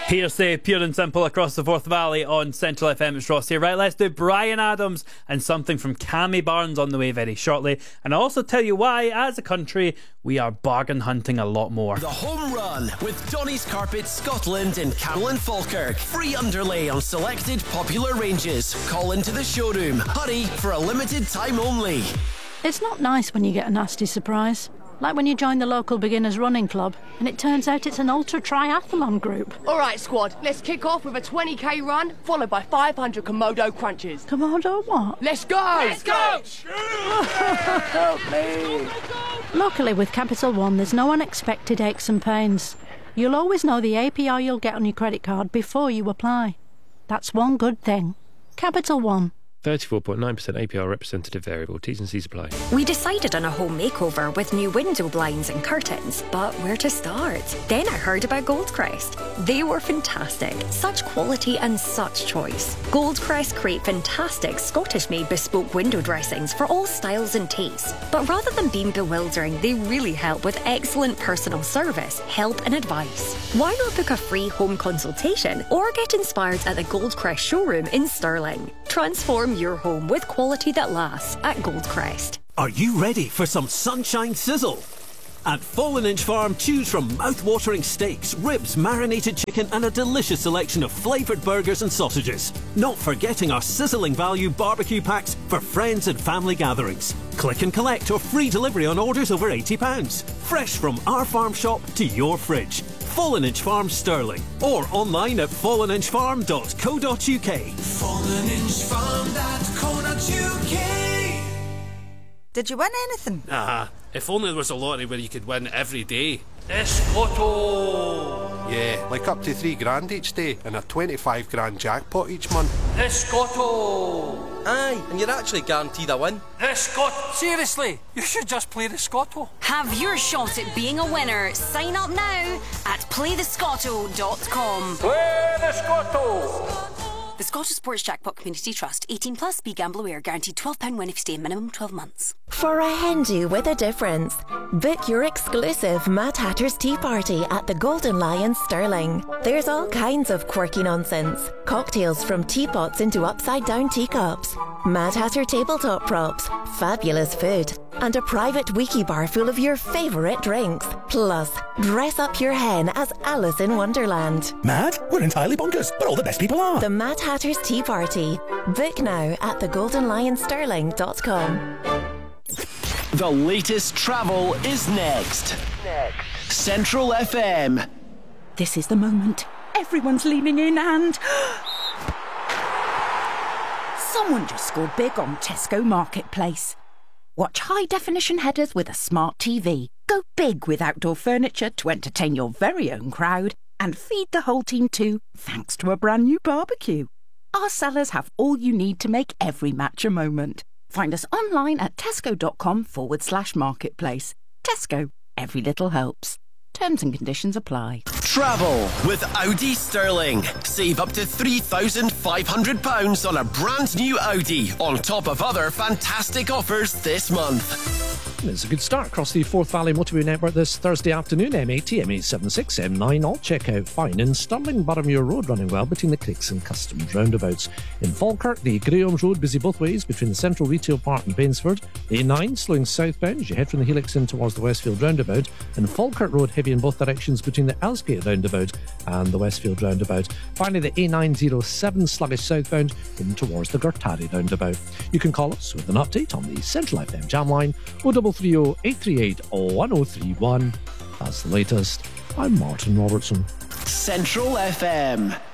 Hearsay, pure and simple across the Forth Valley on Central FM. It's Ross here. Right, let's do Bryan Adams and something from Cammy Barnes on the way very shortly. And I'll also tell you why, as a country, we are bargain hunting a lot more. The Home Run with Donny's Carpets Scotland in Camlin Falkirk. Free underlay on selected popular ranges. Call into the showroom. Hurry, for a limited time only. It's not nice when you get a nasty surprise. Like when you join the local beginners running club and it turns out it's an ultra triathlon group. Alright squad, let's kick off with a 20k run followed by 500 Komodo crunches. Komodo what? Let's go! Let's go! Help me! Luckily with Capital One there's no unexpected aches and pains. You'll always know the APR you'll get on your credit card before you apply. That's one good thing. Capital One. 34.9% APR representative variable. T's and C's apply. We decided on a home makeover with new window blinds and curtains, but where to start? Then I heard about Goldcrest. They were fantastic. Such quality and such choice. Goldcrest create fantastic Scottish-made bespoke window dressings for all styles and tastes. But rather than being bewildering, they really help with excellent personal service, help and advice. Why not book a free home consultation or get inspired at the Goldcrest showroom in Stirling? Transform your home with quality that lasts at Goldcrest. Are you ready for some sunshine sizzle? At Fallen Inch Farm, choose from mouth-watering steaks, ribs, marinated chicken and a delicious selection of flavoured burgers and sausages. Not forgetting our sizzling value barbecue packs for friends and family gatherings. Click and collect or free delivery on orders over £80. Fresh from our farm shop to your fridge. Fallen Inch Farm Stirling or online at falleninchfarm.co.uk. falleninchfarm.co.uk. Did you win anything? If only there was a lottery where you could win every day. Escotto! Yeah, like up to £3,000 each day and a 25 grand jackpot each month. Escotto! Aye, and you're actually guaranteed a win. Escotto! Seriously, you should just play the Scotto. Have your shot at being a winner. Sign up now at playthescotto.com. Play the Scotto! The Scottish Sports Jackpot Community Trust. 18 plus. Be gamble aware. Guaranteed £12 win if you stay minimum 12 months. For a hen do with a difference, book your exclusive Mad Hatter's Tea Party at the Golden Lion Stirling. There's all kinds of quirky nonsense. Cocktails from teapots into upside-down teacups. Mad Hatter tabletop props. Fabulous food. And a private wiki bar full of your favourite drinks. Plus, dress up your hen as Alice in Wonderland. Mad? We're entirely bonkers, but all the best people are. The Mad Hatter's Tea Party. Book now at thegoldenlionstirling.com. The latest travel is next. Central FM. This is the moment. Everyone's leaning in and... Someone just scored big on Tesco Marketplace. Watch high-definition headers with a smart TV. Go big with outdoor furniture to entertain your very own crowd. And feed the whole team too, thanks to a brand new barbecue. Our sellers have all you need to make every match a moment. Find us online at tesco.com/marketplace. Tesco. Every little helps. Terms and conditions apply. Travel with Audi Stirling. Save up to £3,500 on a brand new Audi on top of other fantastic offers this month. It's a good start across the Forth Valley Motorway Network this Thursday afternoon. M80, M876, M9 all check out fine. In Stirling, Boroughmuir Road running well between the Creeks and Customs roundabouts. In Falkirk, the Graham's Road busy both ways between the Central Retail Park and Bainsford. The A9 slowing southbound as you head from the Helix in towards the Westfield roundabout. And Falkirk Road heavy in both directions between the Elsgate roundabout and the Westfield roundabout. Finally, the A907 sluggish southbound in towards the Gurtari roundabout. You can call us with an update on the Central FM jam line 0330 838 1031. That's the latest. I'm Martin Robertson. Central FM.